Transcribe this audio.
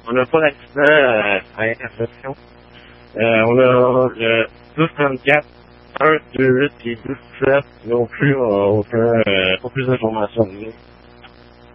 On n'a pas d'accident à intersection. On a le 1234, 128 et 1217 non plus, aucun, pas plus d'informations.